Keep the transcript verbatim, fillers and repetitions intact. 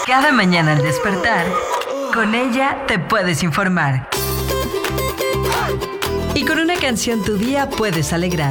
Cada mañana al despertar, con ella te puedes informar. Y con una canción tu día puedes alegrar.